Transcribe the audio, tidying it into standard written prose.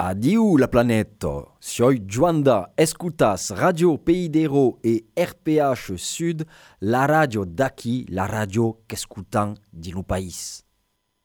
Adieu la planète. Soy Juanda, escutas Radio Peidero et RPH Sud, la radio d'aquí, la radio qu'escutan di no país.